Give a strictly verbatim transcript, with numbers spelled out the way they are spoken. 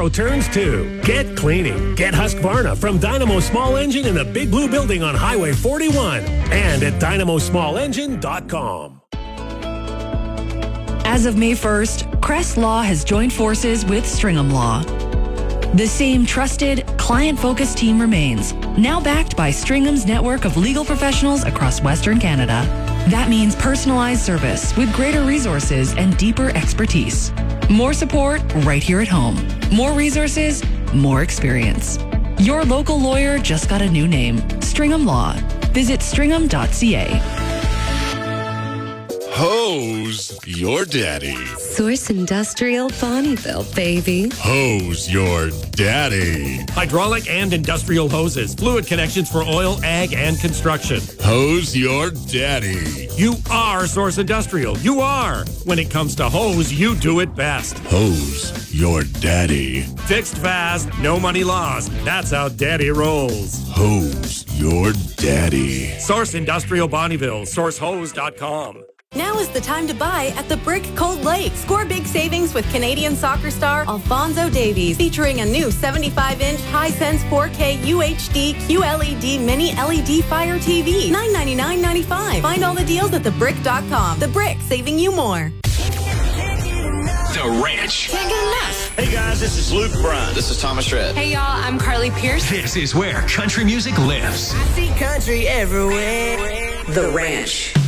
tomorrow turns to get cleaning. Get Husqvarna from Dynamo Small Engine in the Big Blue Building on Highway forty-one and at dynamo small engine dot com. As of May first, Crest Law has joined forces with Stringham Law. The same trusted, client-focused team remains, now backed by Stringham's network of legal professionals across Western Canada. That means personalized service with greater resources and deeper expertise. More support right here at home. More resources, more experience. Your local lawyer just got a new name, Stringham Law. Visit stringham dot c a. Hose your daddy. Source Industrial Bonnyville, baby. Hose your daddy. Hydraulic and industrial hoses. Fluid connections for oil, ag, and construction. Hose your daddy. You are Source Industrial. You are. When it comes to hose, you do it best. Hose your daddy. Fixed fast, no money lost. That's how daddy rolls. Hose your daddy. Source Industrial Bonnyville. source hose dot com. Now is the time to buy at the Brick Cold Lake. Score big savings with Canadian soccer star Alphonso Davies, featuring a new seventy-five inch Hisense four K U H D Q L E D Mini L E D Fire T V. nine ninety-nine ninety-five. Find all the deals at the brick dot com. The Brick, saving you more. The Ranch. Can't get enough. Hey guys, this is Luke Bryan. This is Thomas Shred. Hey y'all, I'm Carly Pierce. This is where country music lives. I see country everywhere. The Ranch.